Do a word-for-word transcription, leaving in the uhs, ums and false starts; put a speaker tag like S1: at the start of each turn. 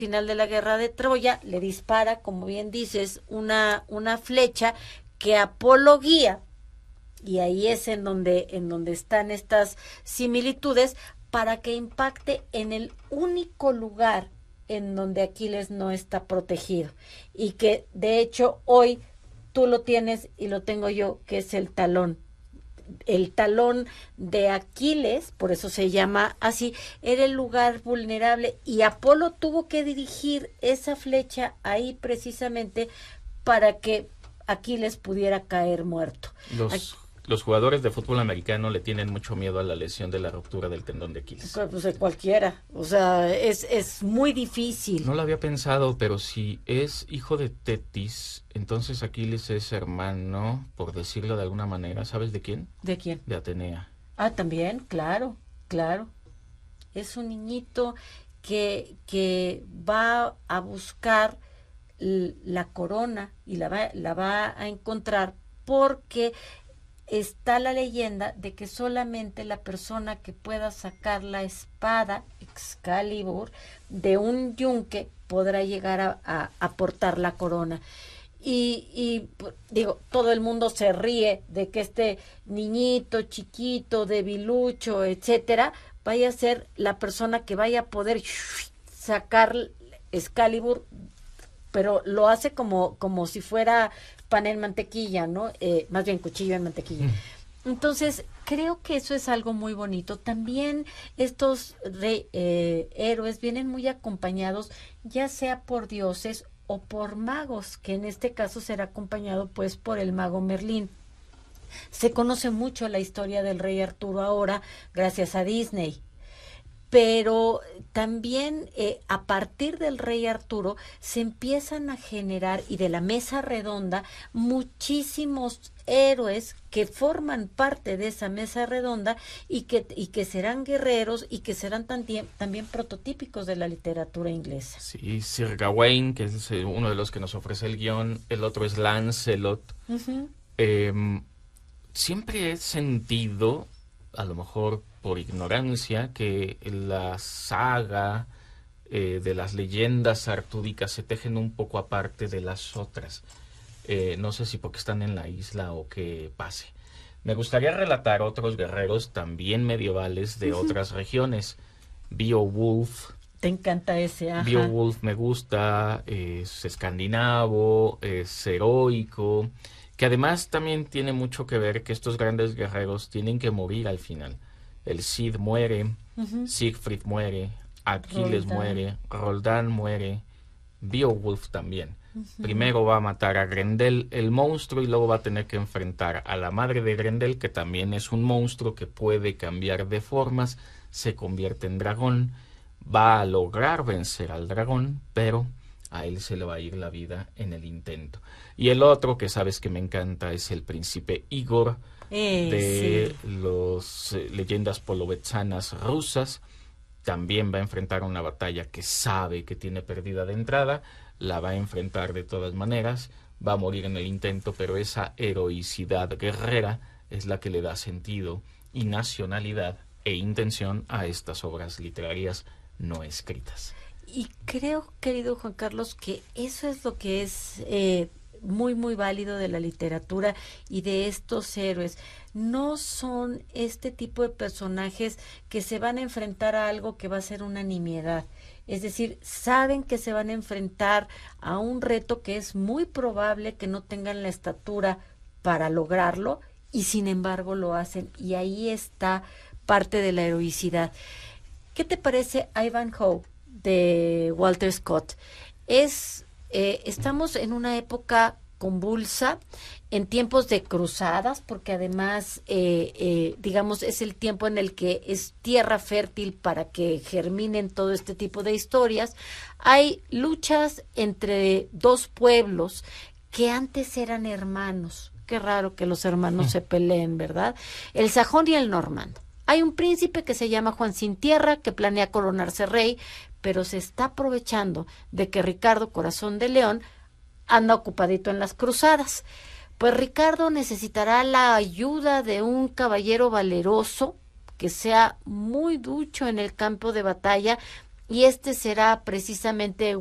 S1: final de la guerra de Troya, le dispara, como bien dices, una, una flecha que Apolo guía, y ahí es en donde, en donde están estas similitudes, para que impacte en el único lugar en donde Aquiles no está protegido, y que de hecho hoy tú lo tienes y lo tengo yo, que es el talón. El talón de Aquiles, por eso se llama así, era el lugar vulnerable, y Apolo tuvo que dirigir esa flecha ahí precisamente para que Aquiles pudiera caer muerto.
S2: Los, los jugadores de fútbol americano le tienen mucho miedo a la lesión de la ruptura del tendón de Aquiles.
S1: Pues de cualquiera, o sea, es, es muy difícil.
S2: No lo había pensado, pero si es hijo de Tetis, entonces Aquiles es hermano, por decirlo de alguna manera, ¿sabes de quién?
S1: ¿De quién?
S2: De Atenea.
S1: Ah, también, claro, claro. Es un niñito que, que va a buscar la corona y la va, la va a encontrar, porque está la leyenda de que solamente la persona que pueda sacar la espada Excalibur de un yunque podrá llegar a, a, a portar la corona. Y, y digo, todo el mundo se ríe de que este niñito chiquito, debilucho, etcétera, vaya a ser la persona que vaya a poder sacar Excalibur, pero lo hace como, como si fuera pan en mantequilla, ¿no? Eh, más bien cuchillo en mantequilla. Mm. Entonces, creo que eso es algo muy bonito. También estos re, eh, héroes vienen muy acompañados, ya sea por dioses o por magos, que en este caso será acompañado pues por el mago Merlín. Se conoce mucho la historia del rey Arturo ahora gracias a Disney, pero también eh, a partir del rey Arturo se empiezan a generar, y de la mesa redonda, muchísimos héroes que forman parte de esa mesa redonda y que, y que serán guerreros y que serán también, también prototípicos de la literatura inglesa.
S2: Sí, Sir Gawain, que es uno de los que nos ofrece el guión, el otro es Lancelot. Uh-huh. Eh, siempre he sentido, a lo mejor por ignorancia, que la saga eh, de las leyendas artúricas se tejen un poco aparte de las otras. Eh, no sé si porque están en la isla o qué pase. Me gustaría relatar otros guerreros también medievales de uh-huh. otras regiones. Beowulf.
S1: Te encanta ese, ajá.
S2: Beowulf me gusta, es escandinavo, es heroico, que además también tiene mucho que ver que estos grandes guerreros tienen que morir al final. El Cid muere, uh-huh. Siegfried muere, Aquiles Roldán. muere, Roldán muere, Beowulf también. Uh-huh. Primero va a matar a Grendel, el monstruo, y luego va a tener que enfrentar a la madre de Grendel, que también es un monstruo que puede cambiar de formas, se convierte en dragón, va a lograr vencer al dragón, pero a él se le va a ir la vida en el intento. Y el otro, que sabes que me encanta, es el príncipe Igor, eh, de sí. las eh, leyendas polovetsanas rusas. También va a enfrentar una batalla que sabe que tiene perdida de entrada, la va a enfrentar de todas maneras, va a morir en el intento, pero esa heroicidad guerrera es la que le da sentido y nacionalidad e intención a estas obras literarias no escritas.
S1: Y creo, querido Juan Carlos, que eso es lo que es eh, muy, muy válido de la literatura y de estos héroes. No son este tipo de personajes que se van a enfrentar a algo que va a ser una nimiedad. Es decir, saben que se van a enfrentar a un reto que es muy probable que no tengan la estatura para lograrlo, y sin embargo lo hacen. Y ahí está parte de la heroicidad. ¿Qué te parece Ivanhoe de Walter Scott? Es, eh, estamos en una época convulsa, en tiempos de cruzadas, porque además, eh, eh, digamos, es el tiempo en el que es tierra fértil para que germinen todo este tipo de historias. Hay luchas entre dos pueblos que antes eran hermanos. Qué raro que los hermanos se peleen, ¿verdad? El sajón y el normando. Hay un príncipe que se llama Juan Sin Tierra, que planea coronarse rey, pero se está aprovechando de que Ricardo Corazón de León anda ocupadito en las cruzadas. Pues Ricardo necesitará la ayuda de un caballero valeroso que sea muy ducho en el campo de batalla y este será precisamente